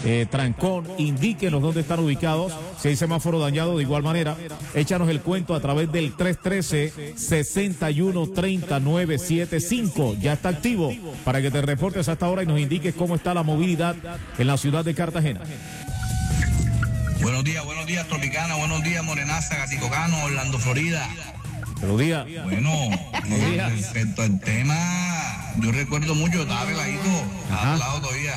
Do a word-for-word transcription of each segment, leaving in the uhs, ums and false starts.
eh, trancón, indíquenos dónde están ubicados. Si hay semáforo dañado, de igual manera, échanos el cuento a través del tres uno tres, seis uno tres cero, nueve siete cinco. Ya está activo para que te reportes hasta ahora y nos indiques cómo está la movilidad en la ciudad de Cartagena. Buenos días, buenos días, Tropicana, buenos días, Morenaza, Gaticocano, Orlando, Florida. Buenos días. Bueno, eh, respecto al tema, yo recuerdo mucho, estaba pegadito, estaba al lado todavía.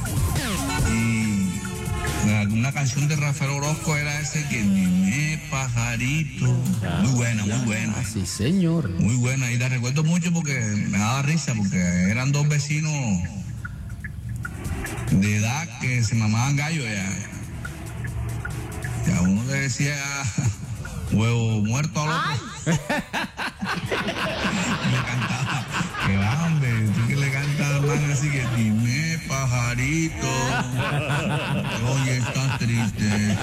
Y una canción de Rafael Orozco era ese que me pajarito. Muy buena, muy buena. Sí, señor. Muy buena, y la recuerdo mucho porque me daba risa, porque eran dos vecinos de edad que se mamaban gallo ya. Y a uno le decía huevo muerto al otro. Le cantaba, que va, hombre, tú que le cantas al man así que dime pajarito, hoy estás triste.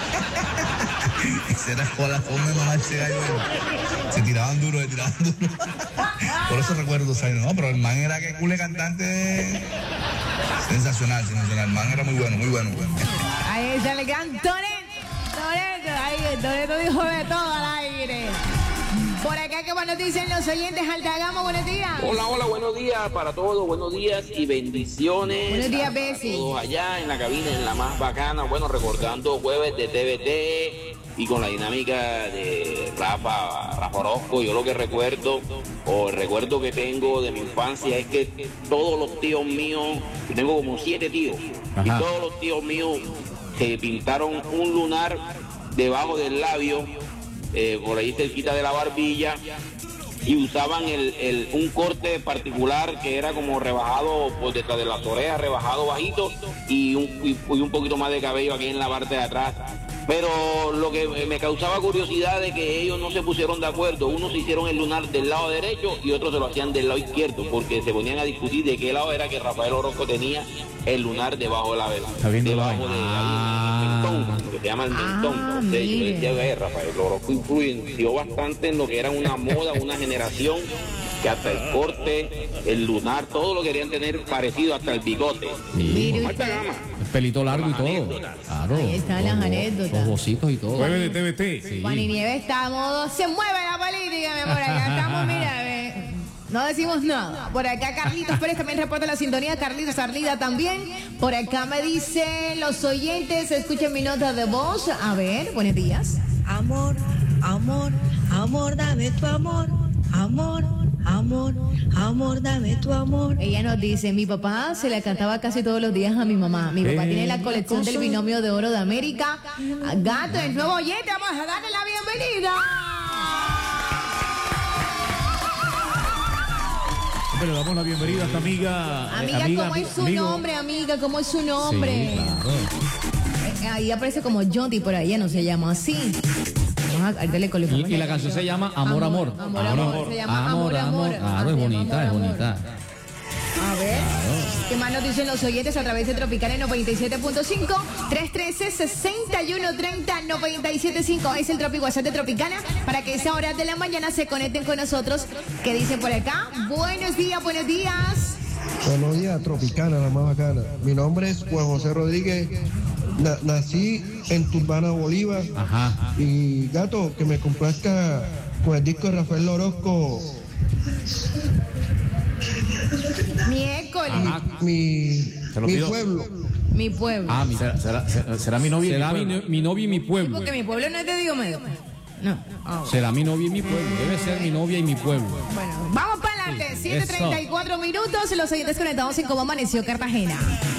Esa era la forma de mamarse gallo. Se tiraban duro, se tiraban duro. Por eso recuerdo, o sea, no, pero el man era que cule cantante sensacional, sensacional. El man era muy bueno, muy bueno. Muy bueno. Ahí está el cantonet. Toreto, ahí, Toreto dijo de todo al aire. Por acá, ¿qué más nos dicen los oyentes? Alta Gama, buenos días. Hola, hola, buenos días para todos, buenos días y bendiciones. Buenos días, a, Bessie. a todos allá en la cabina, en la más bacana, bueno, recordando jueves de T V T y con la dinámica de Rafa, Rafa Orozco. Yo lo que recuerdo, o el recuerdo que tengo de mi infancia es que todos los tíos míos, yo tengo como siete tíos, Ajá. y todos los tíos míos se pintaron un lunar debajo del labio, eh, por ahí cerquita de la barbilla, y usaban el, el, un corte particular que era como rebajado por detrás de las orejas, rebajado bajito, y un, y, y un poquito más de cabello aquí en la parte de atrás. Pero lo que me causaba curiosidad es que ellos no se pusieron de acuerdo. Unos se hicieron el lunar del lado derecho y otros se lo hacían del lado izquierdo, porque se ponían a discutir de qué lado era que Rafael Orozco tenía el lunar debajo de la vela. Debajo de ah. el mentón, lo que se llama el mentón. Ah, Entonces yo decía que Rafael Orozco influenció bastante en lo que era una moda, una generación, que hasta el corte, el lunar, todo lo querían tener parecido, hasta el bigote. Sí. Alta Gama. El pelito largo y todo. Claro. Ahí están las anécdotas. Los bocitos y todo. Jueves de T V T. Sí. Juan y Nieves está a modo, se mueve la política, mi amor. Acá estamos, mira, eh, no decimos nada. Por acá Carlitos Pérez también reporta la sintonía. Carlitos Arlida también. Por acá me dicen los oyentes, escuchen mi nota de voz. A ver, buenos días. Amor, amor, amor, dame tu amor. Amor, amor, amor, dame tu amor. Ella nos dice, mi papá se la cantaba casi todos los días a mi mamá. Mi papá eh, tiene la colección del binomio de oro de América. Gato, el nuevo oyente, vamos a darle la bienvenida. Le damos la bienvenida a esta amiga. Amiga, eh, amiga ¿cómo es su amigo? nombre, amiga? ¿Cómo es su nombre? Sí, claro. eh, ahí aparece como Jonty, por ahí no se llama así. Y, y la canción se llama Amor, Amor. Amor, Amor. amor. Se llama Amor, Amor. amor. Claro, es bonita, amor, es bonita. A ver, claro. ¿Qué más nos dicen los oyentes a través de Tropicana noventa y siete punto cinco? tres uno tres, seis uno tres cero, nueve siete cinco es el Tropi WhatsApp de Tropicana para que a esa hora de la mañana se conecten con nosotros. ¿Qué dicen por acá? Buenos días, buenos días. Buenos días, Tropicana, la más bacana. Mi nombre es Juan José Rodríguez. Na, nací en Turbana, Bolívar. Ajá. Y gato, que me complazca con el disco de Rafael Orozco. Miércoles. Mi, mi, mi pueblo. Mi pueblo. Ah, mi, será, será, será, será mi novia. Será mi, mi novia y mi pueblo. Sí, porque mi pueblo no es de Dios medio. No. Oh. Será mi novia y mi pueblo. Debe ser mi novia y mi pueblo. Bueno, vamos para adelante. siete treinta y cuatro minutos. Los oyentes conectados en cómo amaneció Cartagena.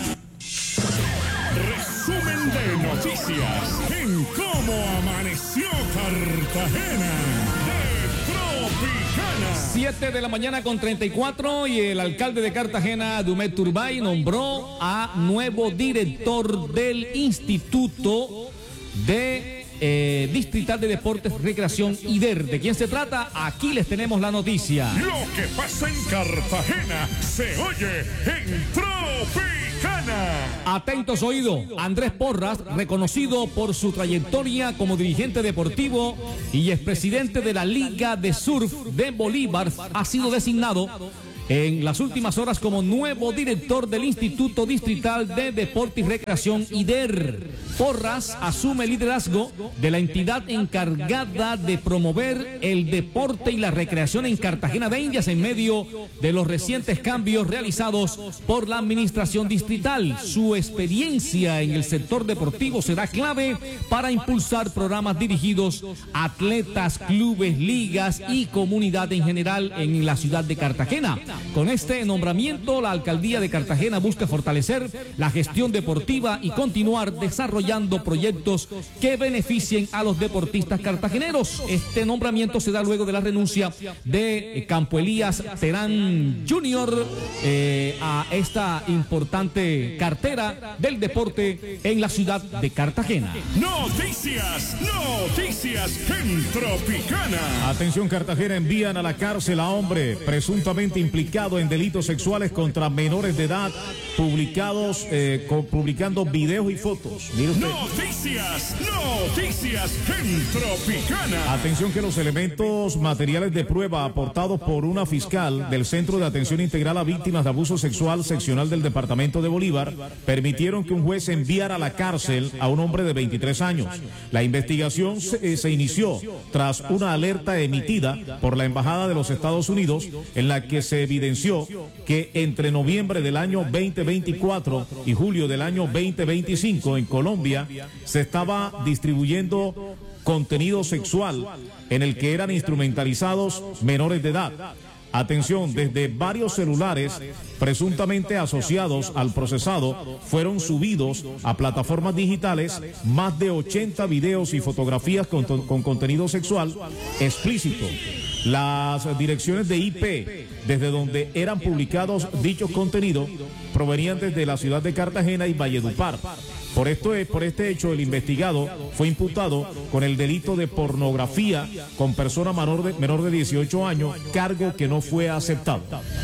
Resumen de noticias en cómo amaneció Cartagena de Tropicana. siete de la mañana con treinta y cuatro y el alcalde de Cartagena, Dumet Turbay, nombró a nuevo director del Instituto de eh, Distrital de Deportes, Recreación y D E R. ¿De quién se trata? Aquí les tenemos la noticia. Lo que pasa en Cartagena se oye en Tropicana. Atentos oídos, Andrés Porras, reconocido por su trayectoria como dirigente deportivo y expresidente de la Liga de Surf de Bolívar, ha sido designado en las últimas horas como nuevo director del Instituto Distrital de Deporte y Recreación, I D E R. Porras asume el liderazgo de la entidad encargada de promover el deporte y la recreación en Cartagena de Indias en medio de los recientes cambios realizados por la administración distrital. Su experiencia en el sector deportivo será clave para impulsar programas dirigidos a atletas, clubes, ligas y comunidad en general en la ciudad de Cartagena. Con este nombramiento, la alcaldía de Cartagena busca fortalecer la gestión deportiva y continuar desarrollando proyectos que beneficien a los deportistas cartageneros. Este nombramiento se da luego de la renuncia de Campo Elías Terán junior eh, a esta importante cartera del deporte en la ciudad de Cartagena. Noticias, noticias en Tropicana. Atención, Cartagena, envían a la cárcel a hombre presuntamente implicado en delitos sexuales contra menores de edad, publicados, eh, con, publicando videos y fotos. Mire usted. Noticias, noticias en Tropicana. Atención que los elementos materiales de prueba aportados por una fiscal del Centro de Atención Integral a Víctimas de Abuso Sexual seccional del Departamento de Bolívar permitieron que un juez enviara a la cárcel a un hombre de veintitrés años. La investigación se, se inició tras una alerta emitida por la Embajada de los Estados Unidos en la que se evidenció que entre noviembre del año veinte veinticuatro y julio del año veinte veinticinco en Colombia se estaba distribuyendo contenido sexual en el que eran instrumentalizados menores de edad. Atención, desde varios celulares presuntamente asociados al procesado fueron subidos a plataformas digitales más de ochenta videos y fotografías con, con contenido sexual explícito. Las direcciones de I P desde donde eran publicados dichos contenidos provenían desde la ciudad de Cartagena y Valledupar. Por, esto, por este hecho, el investigado fue imputado con el delito de pornografía con persona menor de, menor de dieciocho años, cargo que no fue aceptado.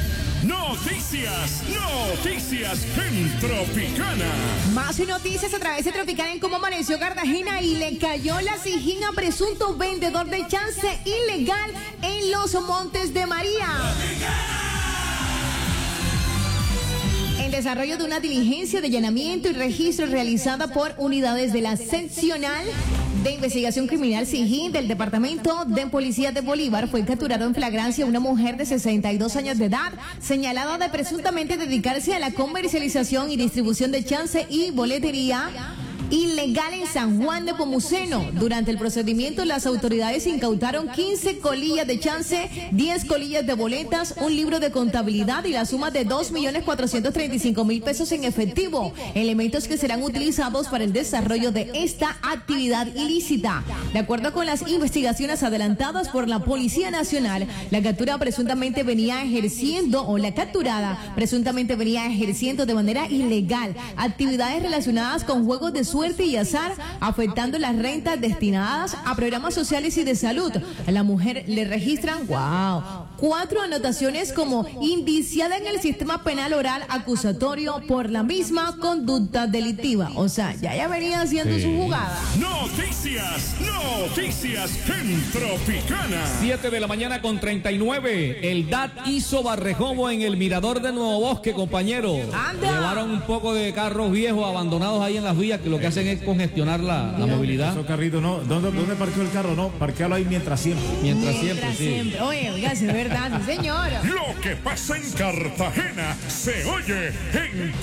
Noticias, noticias en Tropicana. Más noticias a través de Tropicana en cómo amaneció Cartagena y le cayó la Sijín a presunto vendedor de chance ilegal en los Montes de María. En desarrollo de una diligencia de allanamiento y registro realizada por unidades de la seccional de investigación criminal Sijín del Departamento de Policía de Bolívar, fue capturado en flagrancia una mujer de sesenta y dos años de edad, señalada de presuntamente dedicarse a la comercialización y distribución de chance y boletería ilegal en San Juan de Pomuceno. Durante el procedimiento, las autoridades incautaron quince colillas de chance, diez colillas de boletas, un libro de contabilidad y la suma de dos millones cuatrocientos treinta y cinco mil pesos en efectivo, elementos que serán utilizados para el desarrollo de esta actividad ilícita. De acuerdo con las investigaciones adelantadas por la Policía Nacional, la captura presuntamente venía ejerciendo, o la capturada presuntamente venía ejerciendo de manera ilegal actividades relacionadas con juegos de suerte y azar, afectando las rentas destinadas a programas sociales y de salud. A la mujer le registran, wow, cuatro anotaciones como indiciada en el sistema penal oral acusatorio por la misma conducta delictiva. O sea, ya ya venía haciendo sí. su jugada. Noticias, noticias en Tropicana. siete de la mañana con treinta y nueve. El D A T hizo barrejobo en el mirador de Nuevo Bosque, compañero. Anda. Llevaron un poco de carros viejos abandonados ahí en las vías que lo que hacen es congestionar la, la movilidad. Esos carritos, ¿no? ¿Dónde, ¿Dónde parqueó el carro? No, parquealo ahí mientras siempre. Mientras, mientras siempre, siempre, sí. Oye, oiga, es verdad, sí, señor. Lo que pasa en Cartagena se oye en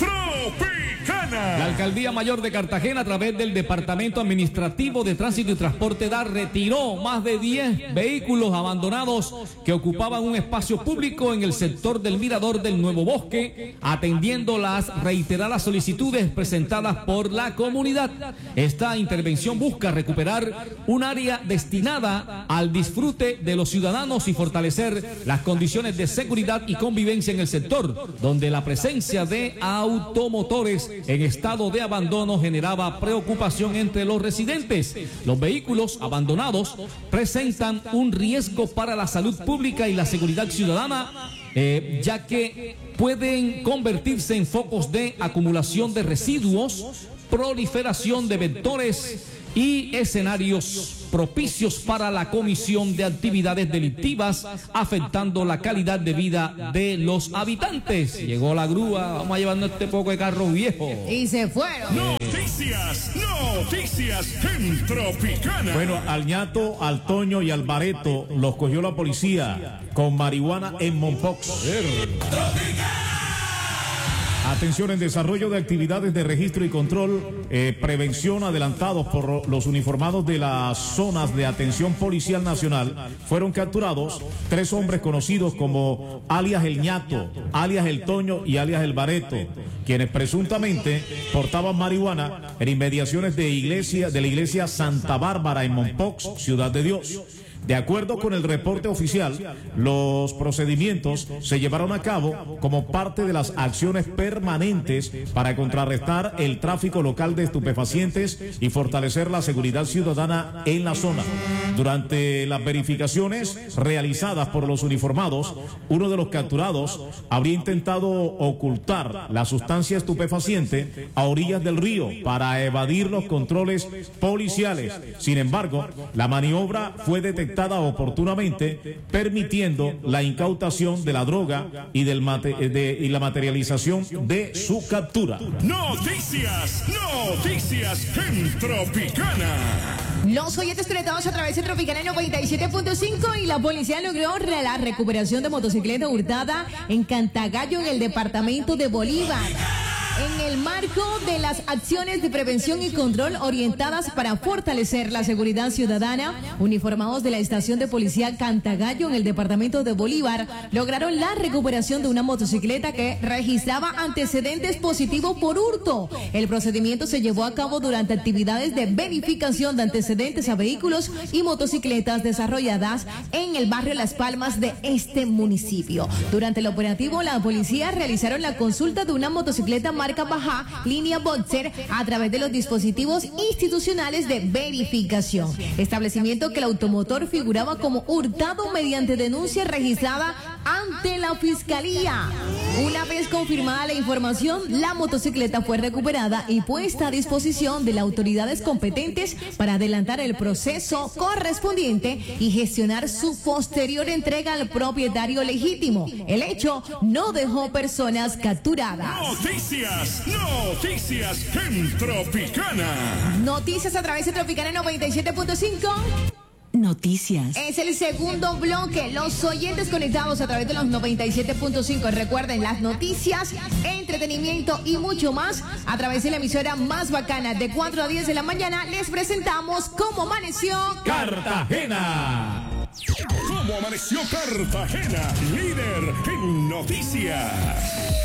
Tropicana. La Alcaldía Mayor de Cartagena, a través del Departamento Administrativo de Tránsito y Transporte D A R, retiró más de diez vehículos abandonados que ocupaban un espacio público en el sector del mirador del Nuevo Bosque, atendiendo las reiteradas solicitudes presentadas por la comunidad. Esta intervención busca recuperar un área destinada al disfrute de los ciudadanos y fortalecer las condiciones de seguridad y convivencia en el sector, donde la presencia de automotores en estado de abandono generaba preocupación entre los residentes. Los vehículos abandonados presentan un riesgo para la salud pública y la seguridad ciudadana, eh, ya que pueden convertirse en focos de acumulación de residuos, proliferación de vectores y escenarios propicios para la comisión de actividades delictivas, afectando la calidad de vida de los habitantes. Llegó la grúa, vamos a llevarnos este poco de carro viejo. Y se fueron. Noticias, noticias en Tropicana. Bueno, al ñato, al Toño y al Bareto los cogió la policía con marihuana en Mompox. Atención, en desarrollo de actividades de registro y control, eh, prevención adelantados por los uniformados de las zonas de atención policial nacional, fueron capturados tres hombres conocidos como alias el ñato, alias el Toño y alias el Bareto, quienes presuntamente portaban marihuana en inmediaciones de iglesia, de la iglesia Santa Bárbara en Mompox, Ciudad de Dios. De acuerdo con el reporte oficial, los procedimientos se llevaron a cabo como parte de las acciones permanentes para contrarrestar el tráfico local de estupefacientes y fortalecer la seguridad ciudadana en la zona. Durante las verificaciones realizadas por los uniformados, uno de los capturados habría intentado ocultar la sustancia estupefaciente a orillas del río para evadir los controles policiales. Sin embargo, la maniobra fue detectada oportunamente, permitiendo la incautación de la droga y, del mate, de, y la materialización de su captura. Noticias, noticias en Tropicana. Los oyentes conectados a través de Tropicana noventa y siete punto cinco y la policía logró la recuperación de motocicleta hurtada en Cantagallo, en el departamento de Bolívar. En el marco de las acciones de prevención y control orientadas para fortalecer la seguridad ciudadana, uniformados de la estación de policía Cantagallo en el departamento de Bolívar lograron la recuperación de una motocicleta que registraba antecedentes positivos por hurto. El procedimiento se llevó a cabo durante actividades de verificación de antecedentes a vehículos y motocicletas desarrolladas en el barrio Las Palmas de este municipio. Durante el operativo, la policía realizaron la consulta de una motocicleta marca Baja, línea Boxer, a través de los dispositivos institucionales de verificación. Establecimiento que el automotor figuraba como hurtado mediante denuncia registrada ante la Fiscalía. Una vez confirmada la información, la motocicleta fue recuperada y puesta a disposición de las autoridades competentes para adelantar el proceso correspondiente y gestionar su posterior entrega al propietario legítimo. El hecho no dejó personas capturadas. Noticias, noticias en Tropicana. Noticias a través de Tropicana noventa y siete punto cinco. Noticias. Es el segundo bloque. Los oyentes conectados a través de los noventa y siete punto cinco. Recuerden, las noticias, entretenimiento y mucho más a través de la emisora más bacana. De cuatro a diez de la mañana les presentamos cómo amaneció Cartagena. ¿Cómo amaneció Cartagena? Líder en noticias.